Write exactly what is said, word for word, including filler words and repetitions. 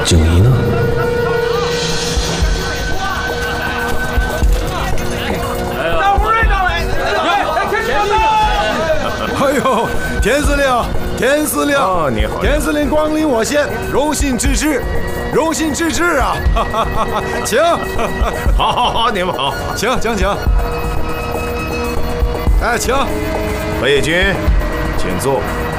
静怡呢？ 哎呦，田司令，田司令， 哦，你好， 田司令光临我县，荣幸之至，荣幸之至啊！请， 好，好，好，你们好， 请，请，请。哎，请， 何野军，请坐。